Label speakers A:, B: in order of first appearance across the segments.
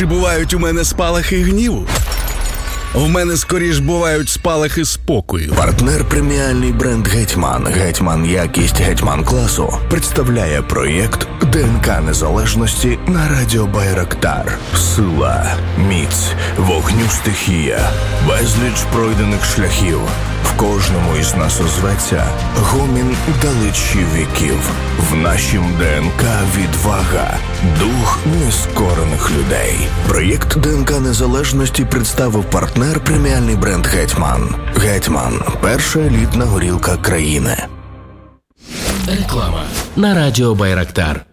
A: Чи бувають у мене спалахи гніву? В мене скоріш бувають спалахи спокою.
B: Партнер преміальний бренд «Гетьман». «Гетьман» якість «Гетьман» класу представляє проєкт ДНК Незалежності на радіо Байрактар. Сила, міць, вогню стихія, безліч пройдених шляхів. В кожному із нас озветься гомін далечі віків. В нашім ДНК відвага, дух нескорених людей. Проєкт ДНК Незалежності представив партнер преміальний бренд «Гетьман». «Гетьман» – перша елітна горілка країни.
C: Реклама на радіо Байрактар.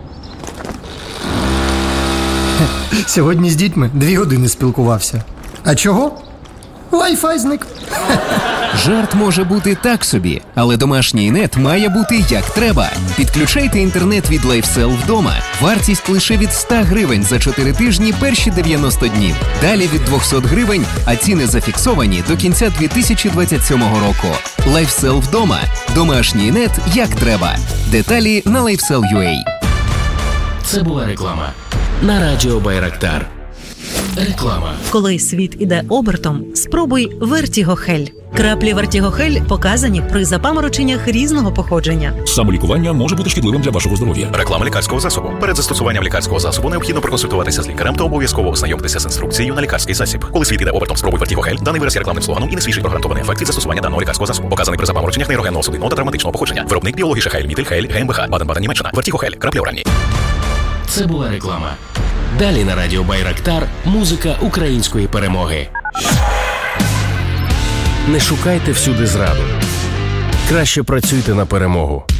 D: Сьогодні з дітьми 2 години спілкувався. А чого? Wi-Fi зник.
E: Жарт може бути так собі, але домашній нет має бути як треба. Підключайте інтернет від LifeSell вдома. Вартість лише від 100 гривень за 4 тижні перші 90 днів. Далі від 200 гривень, а ціни зафіксовані до кінця 2027 року. LifeSell вдома. Домашній нет як треба. Деталі на LifeSell.ua.
C: Це була реклама на радіо Байрактар. Реклама.
F: Коли світ іде обертом, спробуй Вертігохель. Краплі Вертігохель показані при запамороченнях різного походження.
G: Самолікування може бути шкідливим для вашого здоров'я.
H: Реклама лікарського засобу. Перед застосуванням лікарського засобу необхідно проконсультуватися з лікарем та обов'язково ознайомитися з інструкцією на лікарський засіб. Коли світ іде обертом, спробуй Вертігохель. Даний вираз є рекламним слоганом і не свідчить про гарантований ефект від застосування даного лікарського засобу. Показаний при запамороченнях нейрогенного судинного та травматичного походження. Виробник біологіша Хейль, Мітель Хейль, ГМБХ, Баден-Баден, Німеччина. Вертігохель. Краплі оранні.
C: Це була реклама. Далі на радіо Байрактар музика української перемоги. Не шукайте всюди зраду. Краще працюйте на перемогу.